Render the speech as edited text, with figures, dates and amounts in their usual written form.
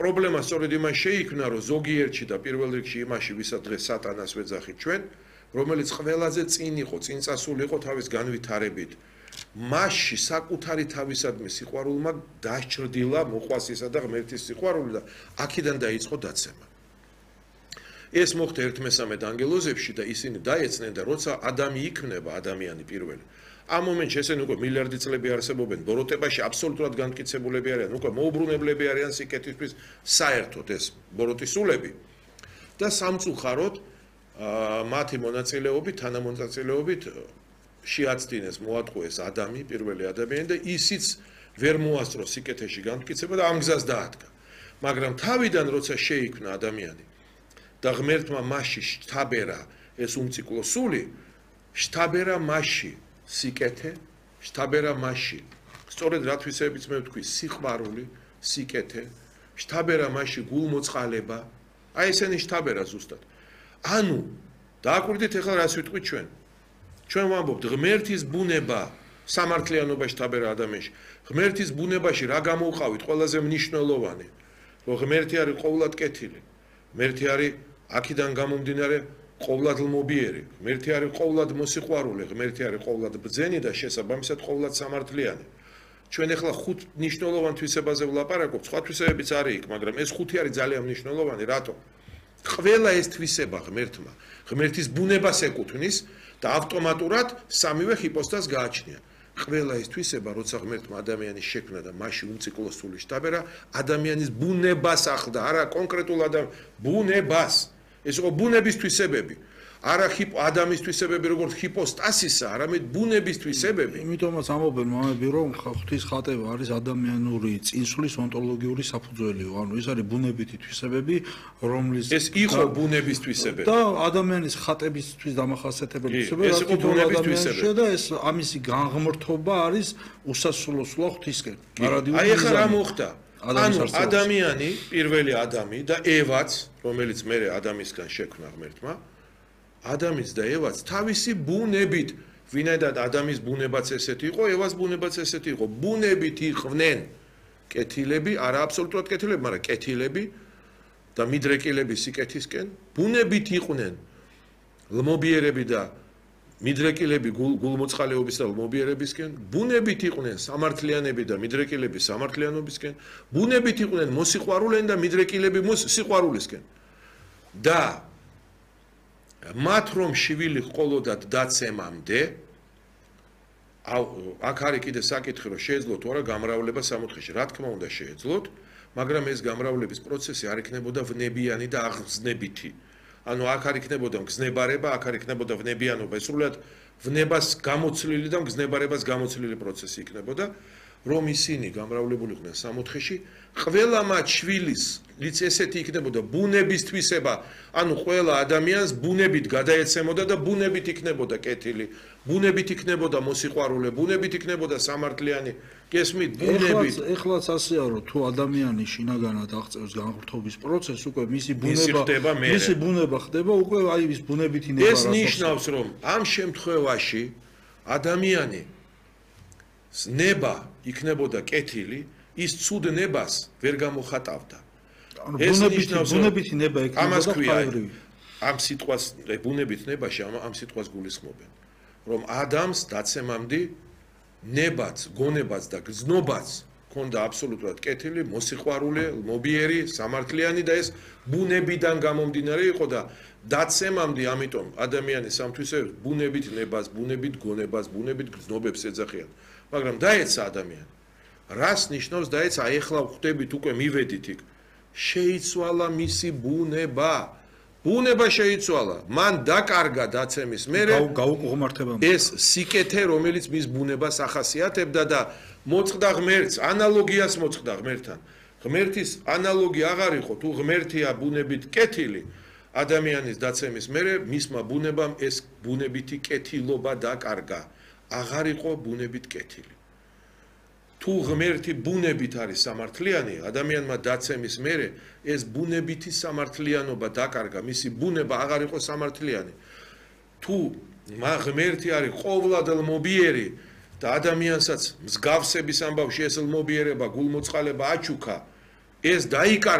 პრობლემა სწორედ იმას შეიქმნა, რომ ზოგიერთში და პირველ რიგში იმაში, ვისაც დღეს სატანას ვეძახით ჩვენ, რომელიც ყველაზე წინ იყო, წინ წასული იყო თავის განვითარებით. მასში საკუთარი თავისადმი სიყვარულმა დასჭრდილა მოყვასისა და ღმერთის სიყვარული და აქედან დაიწყო დაცემა. ეს მოხდა ერთმესამედ ანგელოზებში და ისინი დაეცნენ და როცა ადამი იქმნება, ადამიანი პირველი. ამ მომენტში ესენი უკვე მილიარდი წლები არსებობენ, ბოროტებაში აბსოლუტურად განმტკიცებულები არიან, უკვე მოუბრუნებლები არიან სიკეთისთვის საერთოდ ეს ბოროტისულები და სამწუხაროდ მათი მონაწილეობით, თანამონაწილეობით შეაცდინეს, მოატყუეს ადამი, პირველი ადამიანი და ისიც ვერ მოასწრო სიკეთეში განმტკიცება და ამ გზას დაადგა. მაგრამ თავიდან როცა შეიქმნა ადამიანი და ღმერთმა მასში შთაბერა ეს უმციკლო სული, შთაბერა მასში სიკეთე, შთაბერა მასში. სწორედ რათვისებიც მე ვთქვი, სიყვარული, სიკეთე, შთაბერა მასში გულმოწყალება, აი ესენი შთაბერა ზუსტად. ანუ დააკვირდით ახლა რას ვიტყვით ჩვენ? ჩვენ ვამბობთ ღმერთის ბუნება სამართლიანობაში შთაბერა ადამიანში. ღმერთის ბუნებაში რა გამოვყავით ყველაზე მნიშვნელოვანი, რომ ღმერთი არის ყოვლად კეთილი. ღმერთი არის აქედან გამომდინარე ყოვლად ლმობიერი, ღმერთი არის ყოვლად მოსიყვარული, ღმერთი არის ყოვლად ბრძენი და შესაბამისად ყოვლად სამართლიანი. ჩვენ ახლა ხუთ მნიშვნელოვან თვისებაზე ვლაპარაკობთ, სხვა თვისებებიც არის იქ, მაგრამ ეს ხუთი არის ძალიან მნიშვნელოვანი, რატომ? ყველა ეს თვისება ღმერთმა, ღმერთის ბუნებას ეკუთვნის და ავტომატურად სამივე ჰიპოსტაზს გააჩნია. ყველა ეს თვისება, როცა ღმერთმა ადამიანის შექმნა და მასში უმციკლო სული შთაბერა, ადამიანის ბუნებას ახლდა, არა კონკრეტულ ბუნებას. ეს იყო ბუნების თვისებები. არა ადამიანის თვისებები როგორც ჰიპოსტასისა, არამედ ბუნების თვისებები. იმიტომაც ამბობენ მამები, რომ ღვთის ხატება არის ადამიანური წინსვლის ონტოლოგიური საფუძველი. ანუ ეს არის ბუნებითი თვისებები, რომლის ეს იყო ბუნების თვისებები. და ადამიანის ხატებისთვის დამახასიათებელი თვისებები, ეს იყო ბუნების თვისებები. და ეს ამისი განღმრთობა არის უსასრულო სულა ღვთისკენ. აი ახლა რა მოხდა? ანუ ადამიანი, პირველი ადამი და ევაც, რომელიც მერე ადამიანისგან შექმნა ღმერთმა, ადამიანს და ევაც თავისი ბუნებით, ვინაიდან ადამიანის ბუნებაც ესეთი იყო, ევას ბუნებაც ესეთი იყო, ბუნებით იყვნენ კეთილები, არა აბსოლუტურად კეთილები, მაგრამ კეთილები და მიდრეკილები სიკეთისკენ, ბუნებით იყვნენ ლმობიერები და მიდრეკილები გულმოწყალეობის და ლმობიერებისკენ, ბუნებით იყვნენ სამართლიანები და მიდრეკილები სამართლიანობისკენ, ბუნებით იყვნენ მოსიყვარულენი და მიდრეკილები სიყვარულისკენ. და მათ რომ შივილი ყოლოდათ დაცემამდე, აქ არის კიდე საკითხი, რომ შეეძლოთ თუ არა გამრავლება სამოთხეში. რა თქმა უნდა შეეძლოთ, მაგრამ ეს გამრავლების პროცესი არ იქნებოდა ვნებიანი და აღგზნებითი. ანუ აქ არ იქნებოდა მგზნებარება, აქ არ იქნებოდა ვნებიანობა, სრულად ვნებას გამოცლილი და მგზნებარებას გამოცლილი პროცესი იქნებოდა, რომ ისინი გამრავლებულიყვნენ სამოთხეში, ყველა მათ შვილის იც ესეთი იქნებოდა ბუნების თვისება, ანუ ყველა ადამიანს ბუნებით გადაეცემოდა და ბუნებით იქნებოდა კეთილი, ბუნებით იქნებოდა მოსიყვარულე, ბუნებით იქნებოდა სამართლიანი, გესმით, ბუნებით. ეხლაც ასეა, რომ თუ ადამიანი შინაგანად აღწევს განღრთობის პროცესს, უკვე მისი ბუნება ხდება, უკვე აი ის ბუნებითი ნება. ეს ნიშნავს, რომ ამ შემთხვევაში ადამიანი ნება იქნებოდა კეთილი, ის ცუდ ნებას ვერ გამოხატავდა. ეს ნიშნავს, ბუნებითი ნება იქნებოდა ხაებრივი. ამ სიტყვას, ბუნებით ნებაში ამ სიტყვას გულისხმობენ, რომ ადამიანს დაცემამდე ნებაც, გონებაც და გზნობაც ქონდა აბსოლუტურად კეთილი, მოსიყვარული, ლმობიერი, სამართლიანი და ეს ბუნებიდან გამომდინარე იყო და დაცემამდე ამიტომ ადამიანის სამთვისებებს ბუნებით ნებას, ბუნებით გონებას, ბუნებით გზნობებს ეძახიან. მაგრამ დაეცა ადამიანი. რას ნიშნავს დაეცა? აი ახლა ხვდებით უკვე მივედით იქ. შეიცვალა მისი ბუნება. ბუნება შეიცვალა. მან დაკარგა დაცემის მერე გაუკუღმართება. ეს სიკეთე, რომელიც მის ბუნებას ახასიათებდა და მოწყდა ღმერთს, ანალოგიას მოწყდა ღმერთთან. ღმერთის ანალოგია აღარ იყო, თუ ღმერთია ბუნებით კეთილი, ადამიანის დაცემის მერე მისმა ბუნებამ ეს ბუნებითი კეთილობა დაკარგა. აღარ იყო ბუნებით კეთილი. თუ ღმერთი ბუნებით არის სამართლიანი, ადამიანმა დაცემის მერე ეს ბუნებითი სამართლიანობა დაკარგა, მისი ბუნება აღარ იყო სამართლიანი. თუ ღმერთი არის ყოვლად ლმობიერი და ადამიანსაც მსგავსების ამბავში ეს ლმობიერება, გულმოწყალება აჩუქა, ეს დაიკარგა